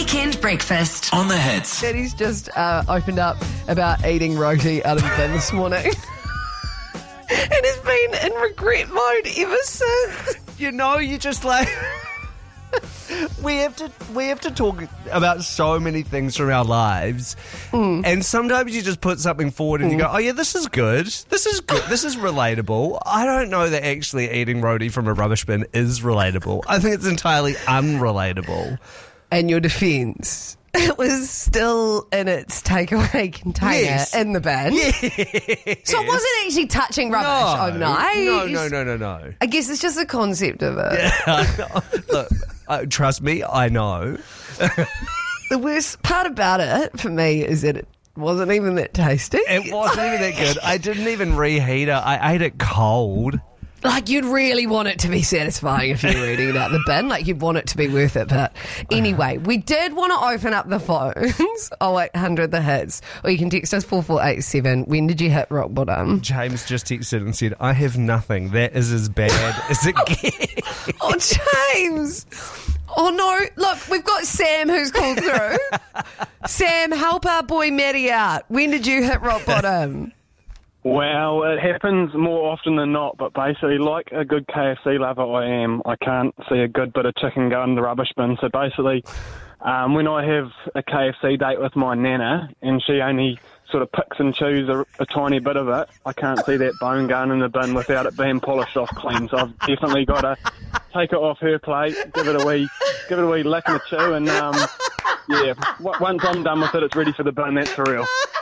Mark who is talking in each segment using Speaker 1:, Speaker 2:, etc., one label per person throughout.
Speaker 1: Weekend Breakfast
Speaker 2: On the Hits.
Speaker 3: Daddy's just opened up about eating roti out of the bin this morning. And has been in regret mode ever since.
Speaker 4: You know, you just like... We have to talk about so many things from our lives, and sometimes you just put something forward and you go, oh yeah, this is good, this is relatable. I don't know that actually eating roti from a rubbish bin is relatable. I think it's entirely unrelatable.
Speaker 3: And your defence, it was still in its takeaway container in the bin.
Speaker 4: Yes.
Speaker 3: So it wasn't actually touching rubbish overnight.
Speaker 4: No.
Speaker 3: I guess it's just the concept of it.
Speaker 4: Yeah. Look, trust me, I know.
Speaker 3: The worst part about it for me is that it wasn't even that tasty.
Speaker 4: It wasn't even that good. I didn't even reheat it. I ate it cold.
Speaker 3: Like, you'd really want it to be satisfying if you were eating it out the bin. Like, you'd want it to be worth it. But anyway, we did want to open up the phones. 0800 The Hits. Or you can text us 4487. When did you hit rock bottom?
Speaker 4: James just texted and said, I have nothing. That is as bad as it gets.
Speaker 3: Oh, James. Oh, no. Look, we've got Sam who's called through. Sam, help our boy Matty out. When did you hit rock bottom?
Speaker 5: Well, it happens more often than not, but basically, like a good KFC lover I am, I can't see a good bit of chicken go in the rubbish bin. So basically, when I have a KFC date with my nana and she only sort of picks and chews a tiny bit of it, I can't see that bone going in the bin without it being polished off clean. So I've definitely got to take it off her plate, give it a wee lick and a chew, and yeah, once I'm done with it, it's ready for the bin. That's for real.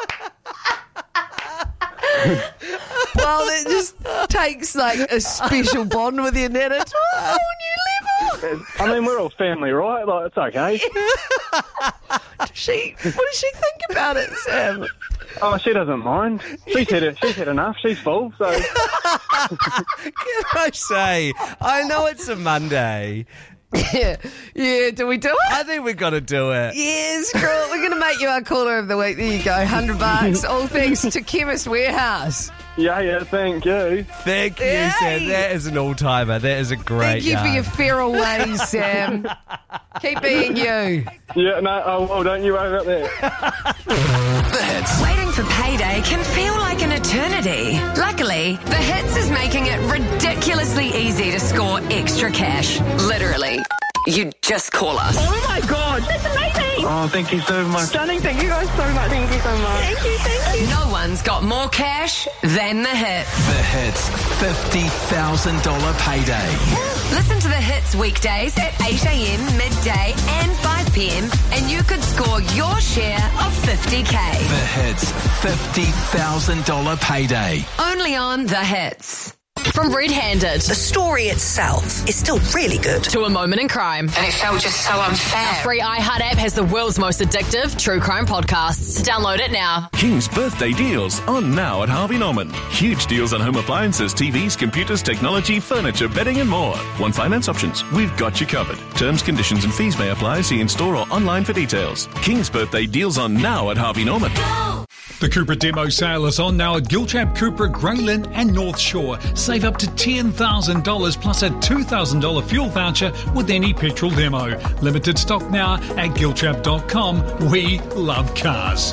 Speaker 3: Well, it just takes like a special bond with your nana to a whole new level.
Speaker 5: I mean, we're all family, right? Like, it's okay.
Speaker 3: What does she think about it, Sam?
Speaker 5: Oh, she doesn't mind. She's had enough. She's full. So
Speaker 4: Can I say, I know it's a Monday.
Speaker 3: Yeah, do we do it?
Speaker 4: I think we've got to do it.
Speaker 3: Yeah, screw it. We're going to make you our caller of the week. There you go, $100. All thanks to Chemist Warehouse.
Speaker 5: yeah, thank you.
Speaker 4: Thank you,
Speaker 3: Yay.
Speaker 4: Sam. That is an all-timer. That is a great
Speaker 3: Thank you for your feral ways, Sam. Keep being you.
Speaker 5: Yeah, no, oh, well, don't you worry about that.
Speaker 2: The Hits.
Speaker 1: Waiting for payday can feel like an eternity. Luckily, The Hits is making it ridiculously easy to score extra cash. Literally. You just call us.
Speaker 6: Oh my God, that's amazing!
Speaker 5: Oh, thank you so much.
Speaker 6: Stunning, thank you guys so much. Thank you so much. Thank you.
Speaker 1: No one's got more cash than The Hits.
Speaker 2: The Hits $50,000 payday.
Speaker 1: Listen to The Hits weekdays at 8 a.m, midday and 5 p.m. and you could score your share of $50K.
Speaker 2: The Hits $50,000 payday.
Speaker 1: Only on The Hits. From Red Handed
Speaker 7: The story itself is still really good.
Speaker 1: to A Moment in Crime.
Speaker 8: And it felt just so unfair.
Speaker 1: Free iHeart app has the world's most addictive true crime podcasts. Download it now.
Speaker 9: King's birthday deals on now at Harvey Norman. Huge deals on home appliances, TVs, computers, technology, furniture, bedding and more. Want finance options? We've got you covered. Terms, conditions and fees may apply. See in-store or online for details. King's birthday deals on now at Harvey Norman.
Speaker 10: The Cupra demo sale is on now at Giltrap, Cupra, Greylin and North Shore. Save up to $10,000 plus a $2,000 fuel voucher with any petrol demo. Limited stock now at giltrap.com. We love cars.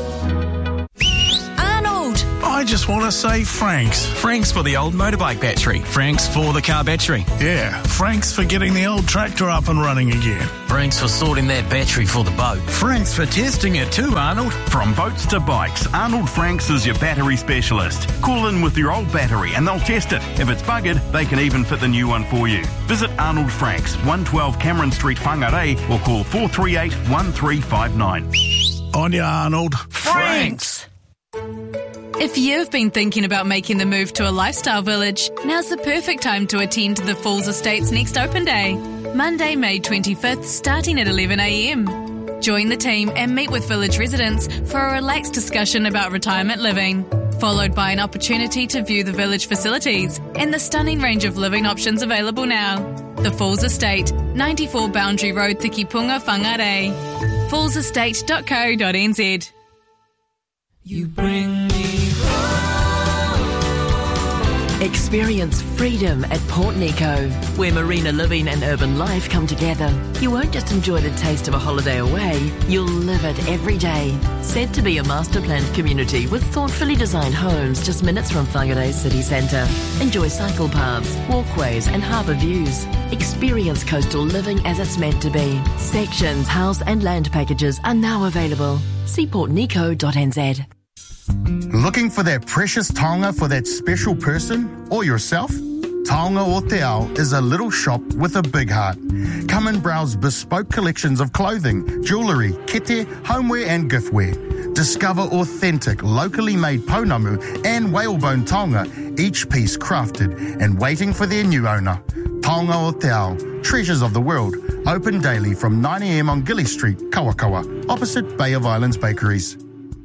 Speaker 11: I just want to say Franks.
Speaker 12: Franks for the old motorbike battery. Franks for the car battery.
Speaker 11: Yeah, Franks for getting the old tractor up and running again.
Speaker 12: Franks for sorting that battery for the boat.
Speaker 11: Franks for testing it too, Arnold.
Speaker 13: From boats to bikes, Arnold Franks is your battery specialist. Call in with your old battery and they'll test it. If it's buggered, they can even fit the new one for you. Visit Arnold Franks, 112 Cameron Street, Whangarei, or call 438 1359.
Speaker 11: On ya, Arnold.
Speaker 12: Franks!
Speaker 14: If you've been thinking about making the move to a lifestyle village, now's the perfect time to attend the Falls Estates next open day. Monday, May 25th, starting at 11 a.m. Join the team and meet with village residents for a relaxed discussion about retirement living, followed by an opportunity to view the village facilities and the stunning range of living options available now. The Falls Estate, 94 Boundary Road, Tikipunga, Whangarei. fallsestate.co.nz.
Speaker 15: You bring me home.
Speaker 8: Experience freedom at Port Nico, where marina living and urban life come together. You won't just enjoy the taste of a holiday away, you'll live it every day. Said to be a master-planned community with thoughtfully designed homes just minutes from Whangarei city centre. Enjoy cycle paths, walkways and harbour views. Experience coastal living as it's meant to be. Sections, house and land packages are now available. See portnico.nz.
Speaker 15: Looking for that precious taonga for that special person or yourself? Taonga o Te Ao is a little shop with a big heart. Come and browse bespoke collections of clothing, jewellery, kete, homeware and giftware. Discover authentic, locally made pounamu and whalebone taonga, each piece crafted and waiting for their new owner. Taonga o Te Ao, Treasures of the World, open daily from 9 a.m. on Gilly Street, Kawakawa, opposite Bay of Islands Bakeries.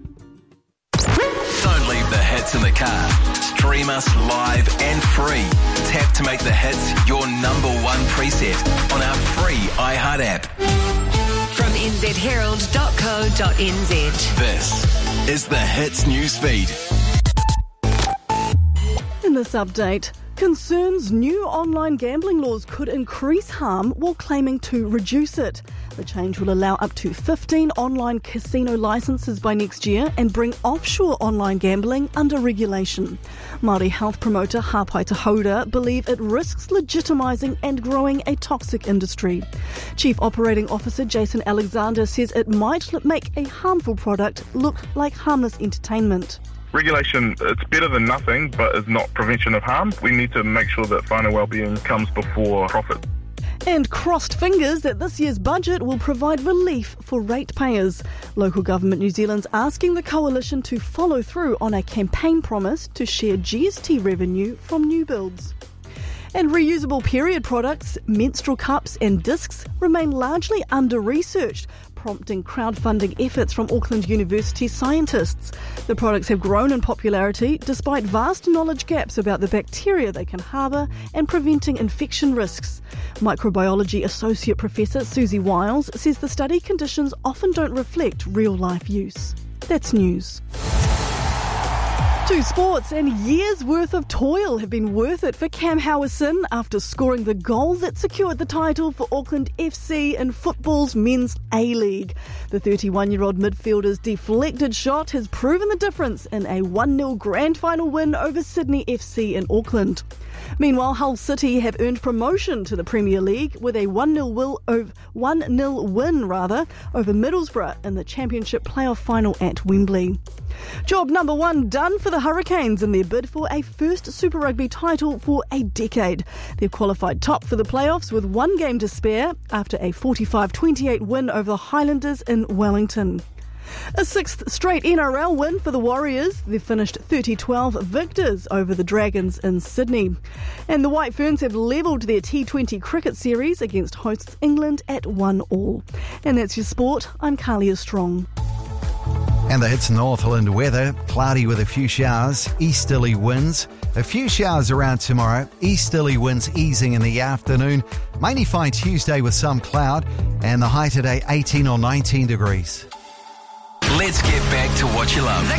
Speaker 2: Don't leave the hits in the car. Stream us live and free. Tap to make the hits your number one preset on our free iHeart app.
Speaker 1: From nzherald.co.nz.
Speaker 2: This is the Hits newsfeed.
Speaker 16: In this update, concerns new online gambling laws could increase harm while claiming to reduce it. The change will allow up to 15 online casino licences by next year and bring offshore online gambling under regulation. Māori health promoter Hapai Tahoda believe it risks legitimising and growing a toxic industry. Chief Operating Officer Jason Alexander says it might make a harmful product look like harmless entertainment.
Speaker 17: Regulation, it's better than nothing, but is not prevention of harm. We need to make sure that whānau well-being comes before profit.
Speaker 16: And crossed fingers that this year's budget will provide relief for ratepayers. Local government New Zealand's asking the coalition to follow through on a campaign promise to share GST revenue from new builds. And reusable period products, menstrual cups and discs remain largely under-researched, prompting crowdfunding efforts from Auckland University scientists. The products have grown in popularity despite vast knowledge gaps about the bacteria they can harbour and preventing infection risks. Microbiology Associate Professor Susie Wiles says the study conditions often don't reflect real-life use. That's news. To sports, and years' worth of toil have been worth it for Cam Howison after scoring the goal that secured the title for Auckland FC in football's Men's A-League. The 31-year-old midfielder's deflected shot has proven the difference in a 1-0 grand final win over Sydney FC in Auckland. Meanwhile, Hull City have earned promotion to the Premier League with a 1-0 win over Middlesbrough in the Championship playoff final at Wembley. Job number one done for the Hurricanes in their bid for a first Super Rugby title for a decade. They've qualified top for the playoffs with one game to spare after a 45-28 win over the Highlanders in Wellington. A sixth straight NRL win for the Warriors. They've finished 30-12 victors over the Dragons in Sydney. And the White Ferns have levelled their T20 cricket series against hosts England at 1-1. And that's your sport. I'm Kalia Strong.
Speaker 18: And the Hits Northland weather, cloudy with a few showers, easterly winds. A few showers around tomorrow, easterly winds easing in the afternoon. Mainly fine Tuesday with some cloud, and the high today 18 or 19 degrees.
Speaker 2: Let's get back to what you love.